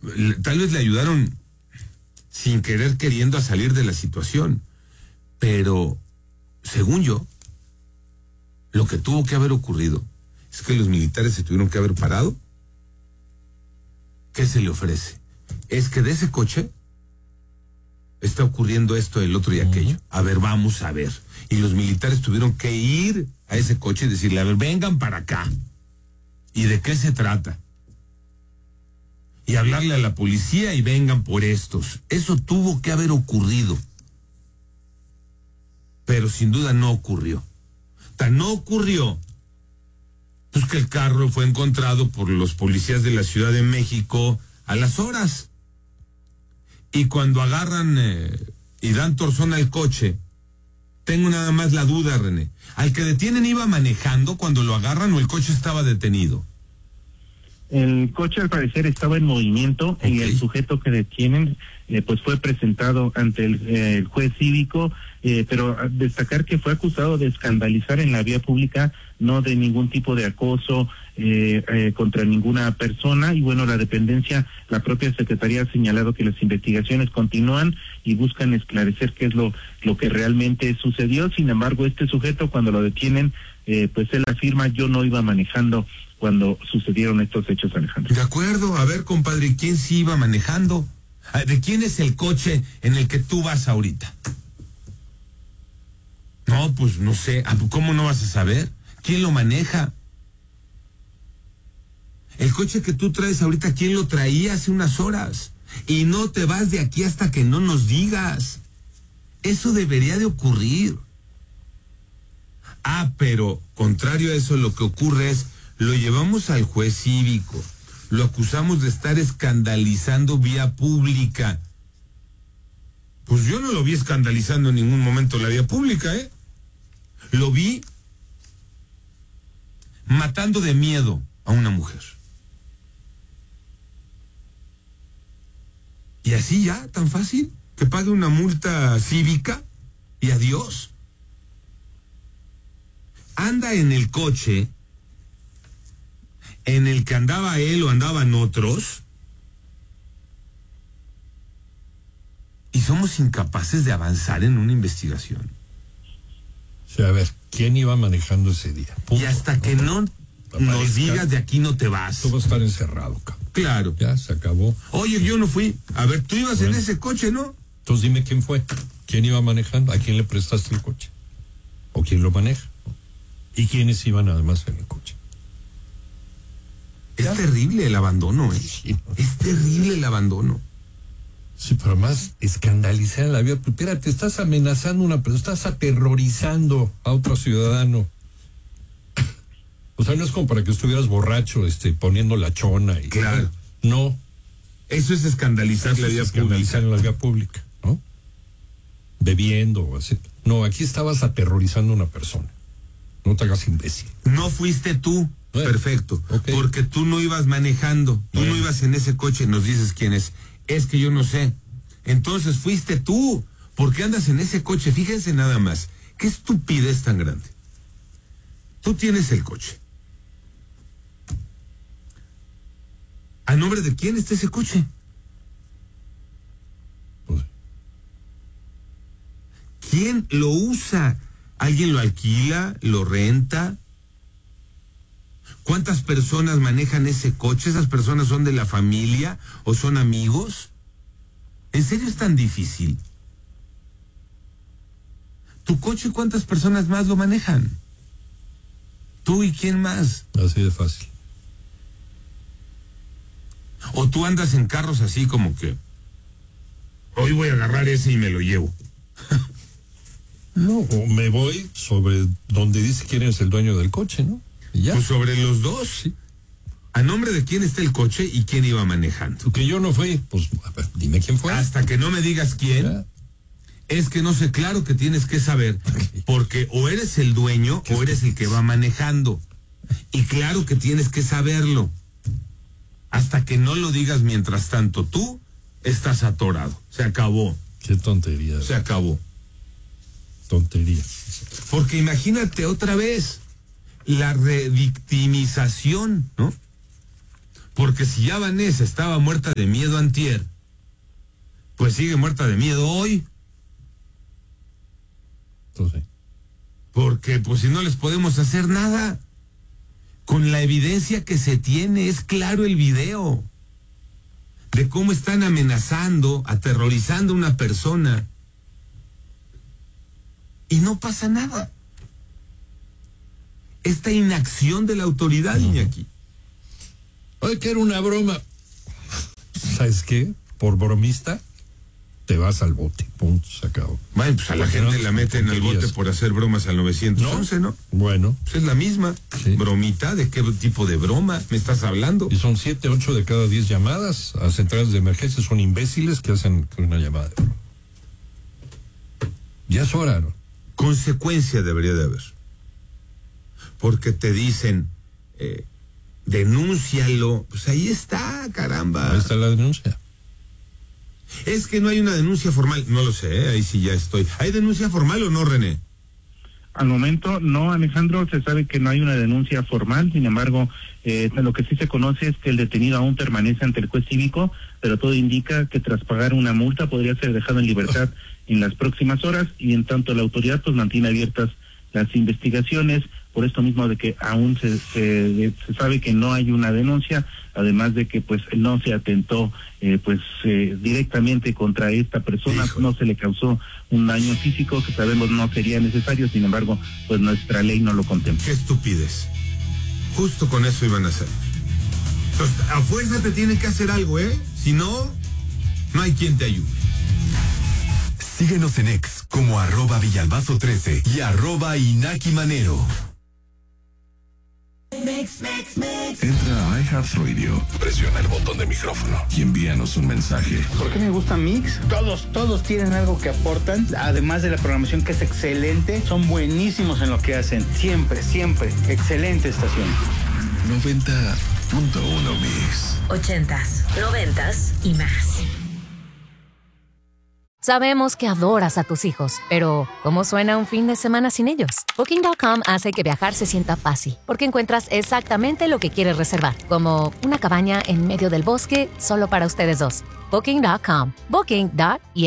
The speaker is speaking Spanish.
tal vez le ayudaron sin querer queriendo a salir de la situación, pero según yo, lo que tuvo que haber ocurrido es que los militares se tuvieron que haber parado. ¿Qué se le ofrece? Es que de ese coche está ocurriendo esto, el otro y aquello. A ver, vamos a ver. Y los militares tuvieron que ir a ese coche y decirle, a ver, vengan para acá. ¿Y de qué se trata? Y hablarle a la policía y vengan por estos. Eso tuvo que haber ocurrido. Pero sin duda no ocurrió. Tan no ocurrió, pues que el carro fue encontrado por los policías de la Ciudad de México a las horas. Y cuando agarran y dan torzón al coche, tengo nada más la duda, René. ¿Al que detienen iba manejando cuando lo agarran o el coche estaba detenido? El coche al parecer estaba en movimiento. Y el sujeto que detienen pues fue presentado ante el juez cívico, pero destacar que fue acusado de escandalizar en la vía pública, no de ningún tipo de acoso contra ninguna persona. Y bueno, la dependencia, la propia Secretaría ha señalado que las investigaciones continúan y buscan esclarecer qué es lo que realmente sucedió. Sin embargo, este sujeto, cuando lo detienen, pues él afirma: yo no iba manejando cuando sucedieron estos hechos, Alejandro. De acuerdo. A ver, compadre, ¿quién sí iba manejando? ¿De quién es el coche en el que tú vas ahorita? No, pues no sé. ¿Cómo no vas a saber? ¿Quién lo maneja? El coche que tú traes ahorita, ¿quién lo traía hace unas horas? Y no te vas de aquí hasta que no nos digas. Eso debería de ocurrir. Pero contrario a eso, lo que ocurre es, lo llevamos al juez cívico, lo acusamos de estar escandalizando vía pública. Pues yo no lo vi escandalizando en ningún momento la vía pública, ¿eh? Lo vi matando de miedo a una mujer. Y así ya, tan fácil, que pague una multa cívica y adiós. Anda en el coche en el que andaba él o andaban otros, y somos incapaces de avanzar en una investigación. O sea, a ver, ¿quién iba manejando ese día? Punto. Y hasta que no nos digas, de aquí no te vas. Tú vas a estar encerrado, cabrón. Claro. Ya, se acabó. Oye, yo no fui. A ver, tú ibas en ese coche, ¿no? Entonces dime quién fue. ¿Quién iba manejando? ¿A quién le prestaste el coche? ¿O quién lo maneja? ¿Y quiénes iban además en el coche? Es terrible el abandono, ¿eh? Sí. Es terrible el abandono. Sí, pero más escandalizar en la vida. Espérate, estás amenazando a una persona, estás aterrorizando a otro ciudadano. O sea, no es como para que estuvieras borracho, poniendo la chona y... Claro. No. Eso es escandalizar la vía pública. En la vía pública, ¿no? Bebiendo o así. No, aquí estabas aterrorizando a una persona. No te hagas imbécil. No fuiste tú. Bueno, perfecto. Okay. Porque tú no ibas manejando. Tú no ibas en ese coche. Nos dices quién es. Es que yo no sé. Entonces fuiste tú. ¿Por qué andas en ese coche? Fíjense nada más. Qué estupidez tan grande. Tú tienes el coche. ¿A nombre de quién está ese coche? ¿Quién lo usa? ¿Alguien lo alquila? ¿Lo renta? ¿Cuántas personas manejan ese coche? ¿Esas personas son de la familia o son amigos? ¿En serio es tan difícil? ¿Tu coche cuántas personas más lo manejan? ¿Tú y quién más? Así de fácil. ¿O tú andas en carros así como que hoy voy a agarrar ese y me lo llevo? No, o me voy sobre donde dice quién es el dueño del coche, ¿no? Y ya. Pues sobre los dos. Sí. ¿A nombre de quién está el coche y quién iba manejando? Que yo no fui, pues a ver, dime quién fue. Hasta que no me digas quién, ya. Es que no sé, claro que tienes que saber, porque o eres el dueño o eres el que va manejando. Y claro que tienes que saberlo. Hasta que no lo digas, mientras tanto, tú estás atorado. Se acabó. Qué tontería. Se acabó. Tontería. Porque imagínate otra vez la revictimización, ¿no? Porque si ya Vanessa estaba muerta de miedo antier, pues sigue muerta de miedo hoy. Entonces, Porque pues si no les podemos hacer nada, con la evidencia que se tiene, es claro el video de cómo están amenazando, aterrorizando a una persona y no pasa nada. Esta inacción de la autoridad, Iñaki. oye, que era una broma. ¿Sabes qué? Por bromista, te vas al bote. Punto, se acabó. Bueno, pues a la gente la meten al bote por hacer bromas al 911, ¿no? Bueno. Pues es la misma. Sí. ¿Bromita? ¿De qué tipo de broma me estás hablando? Y son 7, 8 de cada 10 llamadas a centrales de emergencia. Son imbéciles que hacen una llamada de broma. Ya es hora, ¿no? Consecuencia debería de haber. Porque te dicen, denúncialo. Pues ahí está, caramba. Ahí está la denuncia. Es que no hay una denuncia formal. No lo sé, ahí sí ya estoy. ¿Hay denuncia formal o no, René? Al momento no, Alejandro, se sabe que no hay una denuncia formal, sin embargo, lo que sí se conoce es que el detenido aún permanece ante el juez cívico, pero todo indica que tras pagar una multa podría ser dejado en libertad en las próximas horas, y en tanto la autoridad pues mantiene abiertas las investigaciones, por esto mismo de que aún se sabe que no hay una denuncia, además de que pues no se atentó directamente contra esta persona. Híjole. No se le causó un daño físico que sabemos no sería necesario, sin embargo pues nuestra ley no lo contempla. Qué estupidez. Justo con eso iban a hacer. Entonces, a fuerza te tienen que hacer algo, si no, no hay quien te ayude. Síguenos en X como @Villalbazo13 y @InakiManero. Entra a iHeartRadio, presiona el botón de micrófono y envíanos un mensaje. ¿Por qué me gusta Mix? Todos tienen algo que aportan, además de la programación que es excelente, son buenísimos en lo que hacen, siempre, excelente estación. 90.1 Mix. 80s, 90s y más. Sabemos que adoras a tus hijos, pero ¿cómo suena un fin de semana sin ellos? Booking.com hace que viajar se sienta fácil, porque encuentras exactamente lo que quieres reservar, como una cabaña en medio del bosque solo para ustedes dos. Booking.com. Booking.yeah.